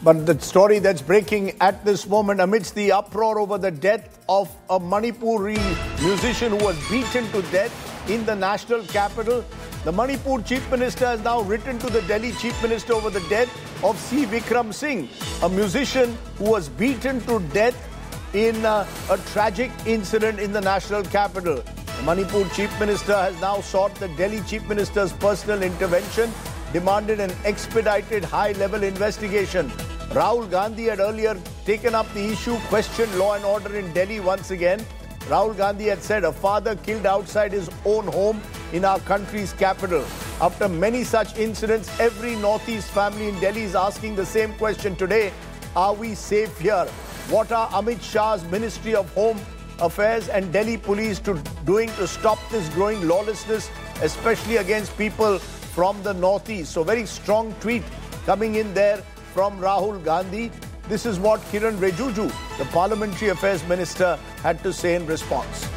But the story that's breaking at this moment amidst the uproar over the death of a Manipuri musician who was beaten to death in the national capital. The Manipur Chief Minister has now written to the Delhi Chief Minister over the death of C. Vikram Singh, a musician who was beaten to death in a tragic incident in the national capital. The Manipur Chief Minister has now sought the Delhi Chief Minister's personal intervention, demanded an expedited high-level investigation. Rahul Gandhi had earlier taken up the issue, questioned law and order in Delhi once again. Rahul Gandhi had said a father killed outside his own home in our country's capital. After many such incidents, every Northeast family in Delhi is asking the same question today. Are we safe here? What are Amit Shah's Ministry of Home Affairs and Delhi Police doing to stop this growing lawlessness, especially against people from the Northeast? So very strong tweet coming in there from Rahul Gandhi. This is what Kiran Rijiju, the Parliamentary Affairs Minister, had to say in response.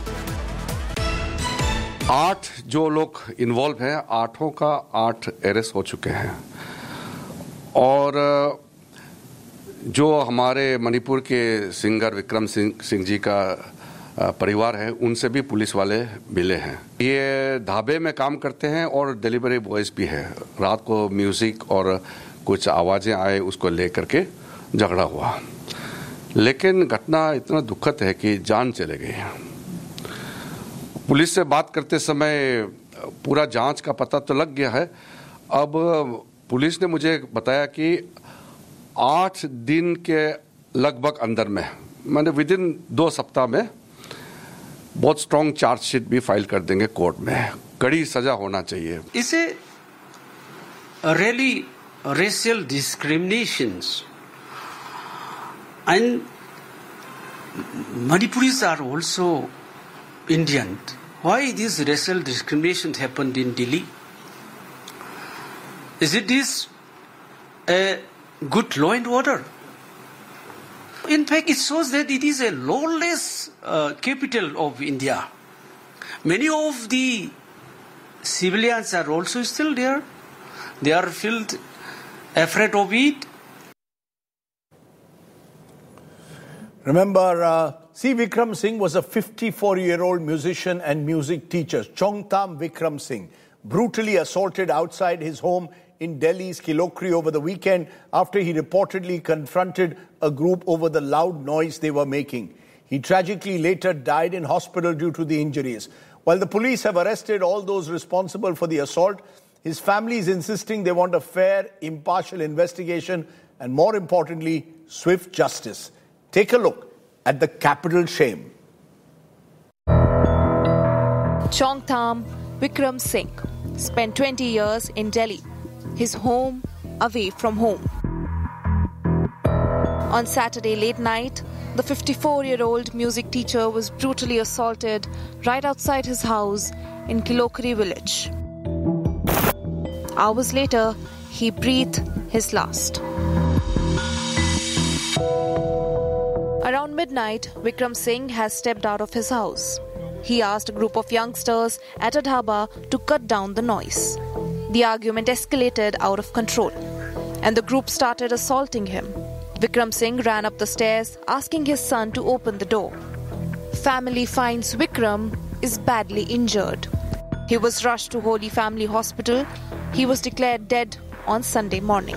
8 जो लोग involve हैं, 8 का 8 arrest हो चुके हैं और जो हमारे मणिपुर के सिंगर विक्रम सिंह जी का परिवार है, उनसे भी पुलिस वाले मिले हैं। ये ढाबे में काम करते हैं और डिलीवरी बॉयज भी है। रात को म्यूजिक और कुछ आवाज़ें आए, उसको लेकर के झगड़ा हुआ, लेकिन घटना इतना दुखद है कि जान चले गई। पुलिस से बात करते समय पूरा जांच का पता तो लग गया है। अब पुलिस ने मुझे बताया कि 8 दिन के लगभग अंदर में, मैंने विद इन 2 सप्ताह में बहुत स्ट्रॉन्ग चार्जशीट भी फाइल कर देंगे कोर्ट में। कड़ी सजा होना चाहिए। इसे really racial discriminations, and Manipuris are also Indian. Why these racial discriminations happened in Delhi? Is it this a good law and order? In fact, it shows that it is a lawless capital of India. Many of the civilians are also still there. They are filled afraid of it. Remember, C. Vikram Singh was a 54-year-old musician and music teacher. Chongtam Vikram Singh, brutally assaulted outside his home in Delhi's Kilokri over the weekend after he reportedly confronted a group over the loud noise they were making. He tragically later died in hospital due to the injuries. While the police have arrested all those responsible for the assault, his family is insisting they want a fair, impartial investigation and, more importantly, swift justice. Take a look at the capital shame. Chongtam Vikram Singh spent 20 years in Delhi, his home away from home. On Saturday late night, the 54-year-old music teacher was brutally assaulted right outside his house in Kilokri village. Hours later, he breathed his last. Around midnight, Vikram Singh has stepped out of his house. He asked a group of youngsters at a dhaba to cut down the noise. The argument escalated out of control, and the group started assaulting him. Vikram Singh ran up the stairs, asking his son to open the door. Family finds Vikram is badly injured. He was rushed to Holy Family Hospital. He was declared dead on Sunday morning.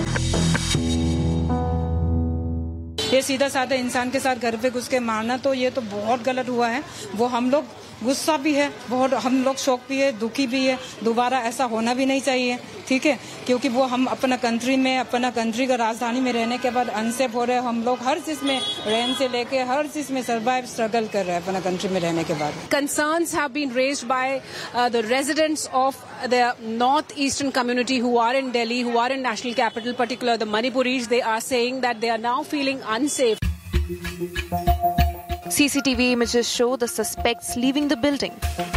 ये सीधा साधा इंसान के साथ घर पे घुस के मारना, तो ये तो बहुत गलत हुआ है। वो हम लोग गुस्सा भी है, बहुत हम लोग शौक भी है, दुखी भी है। दोबारा ऐसा होना भी नहीं चाहिए, ठीक है, क्योंकि वो हम अपना कंट्री का राजधानी में रहने के बाद अनसेफ हो रहे हैं। हम लोग हर चीज में, रहन से लेके हर चीज में सर्वाइव स्ट्रगल कर रहे हैं अपना कंट्री में रहने के बाद। Concerns have been raised by the residents of the northeastern community who are in Delhi, who are in national capital, particularly the Manipuris. They are saying that they are now feeling unsafe. CCTV images show the suspects leaving the building.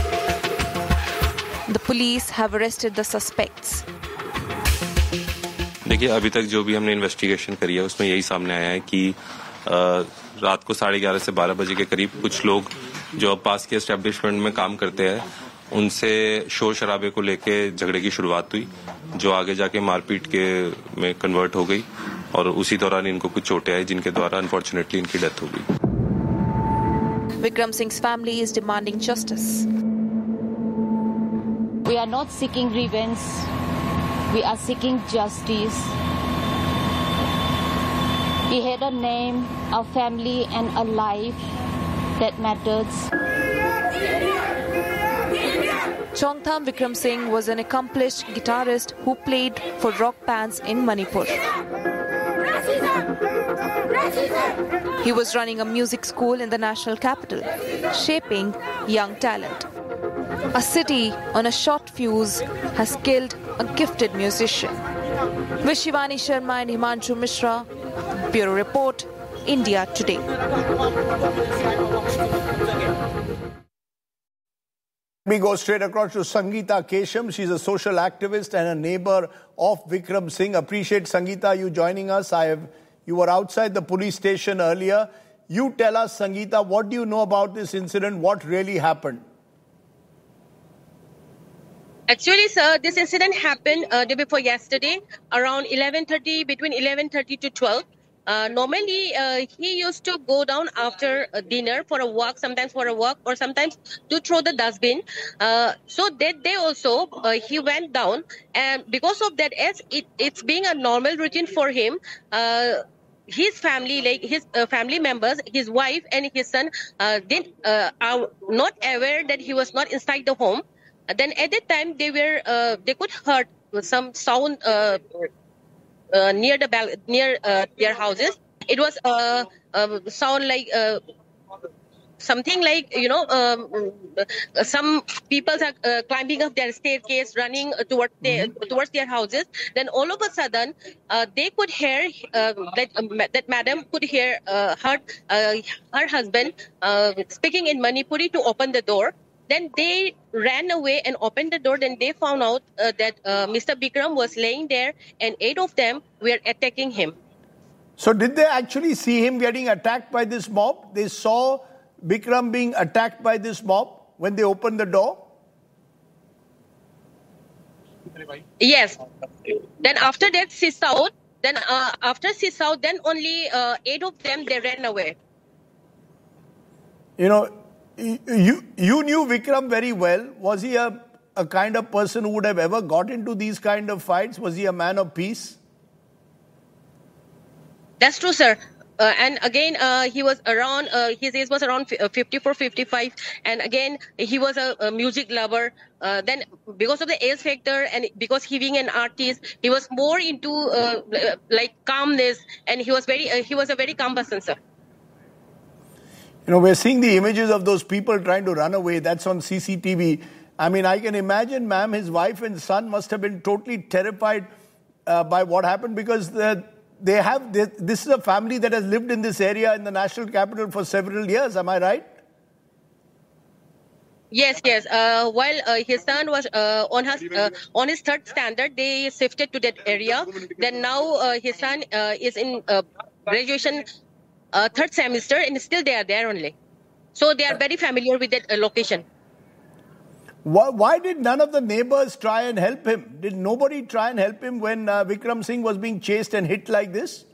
The police have arrested the suspects. देखिए, अभी तक जो भी हमने investigation करी है उसमें यही सामने आया है कि रात को 11:30 से 12 बजे के करीब कुछ लोग जो पास के एस्टेब्लिशमेंट में काम करते हैं उनसे शोर शराबे को लेके झगड़े की शुरुआत हुई, जो आगे जाके मारपीट के में कन्वर्ट हो गई और उसी दौरान इनको कुछ चोटें आई जिनके द्वारा अनफॉर्चुनेटली इनकी डेथ हो गई। Vikram Singh's family is demanding justice. We are not seeking revenge. We are seeking justice. He had a name, a family, and a life that matters. Chongtham Vikram Singh was an accomplished guitarist who played for rock bands in Manipur. He was running a music school in the national capital, shaping young talent. A city on a short fuse has killed a gifted musician. With Shivani Sharma and Himanshu Mishra, Bureau Report, India Today. We go straight across to Sangeeta Kesham. She's a social activist and a neighbor of Vikram Singh. Appreciate, Sangeeta, you joining us. You were outside the police station earlier. You tell us, Sangeeta, what do you know about this incident? What really happened? Actually, sir, this incident happened day before yesterday, around 11:30, between 11:30 to 12. Normally, he used to go down after dinner for a walk, sometimes for a walk, or sometimes to throw the dustbin. So that day also, he went down, and because of that, as it's being a normal routine for him, his family, like his family members, his wife and his son, are not aware that he was not inside the home. Then at that time, they could heard some sound near their houses. It was sound like something like, some people are climbing up their staircase, running towards their houses. Then all of a sudden, they could hear that madam could hear her husband speaking in Manipuri to open the door. Then they ran away and opened the door. Then they found out that Mr. Bikram was laying there and 8 of them were attacking him. So did they actually see him getting attacked by this mob? They saw Bikram being attacked by this mob when they opened the door? Yes. Then after that, then only 8 of them, they ran away. You knew Vikram very well. Was he a kind of person who would have ever got into these kind of fights? Was he a man of peace? That's true, sir. And again, he was around, his age was around 54, 55. And again, he was a music lover. Then because of the age factor and because he being an artist, he was more into like calmness. And he was a very calm person, sir. We're seeing the images of those people trying to run away. That's on CCTV. I mean, I can imagine, ma'am, his wife and son must have been totally terrified by what happened because this is a family that has lived in this area in the national capital for several years. Am I right? Yes. While his son was on his third standard, they shifted to that area. Then now his son is in graduation third semester and still they are there only. So they are very familiar with that location. Why did none of the neighbors try and help him? Did nobody try and help him when Vikram Singh was being chased and hit like this?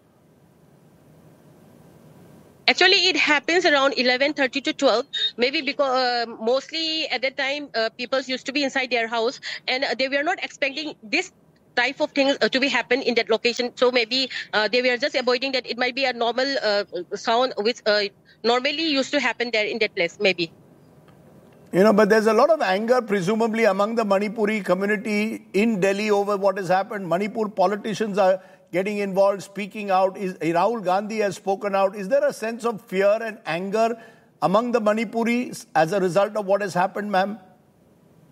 Actually, it happens around 11:30 to 12. Maybe because mostly at that time, people used to be inside their house and they were not expecting this type of things to be happen in that location. So maybe they were just avoiding that it might be a normal sound which normally used to happen there in that place, maybe. But there's a lot of anger presumably among the Manipuri community in Delhi over what has happened. Manipur politicians are getting involved, speaking out. Rahul Gandhi has spoken out. Is there a sense of fear and anger among the Manipuris as a result of what has happened, ma'am?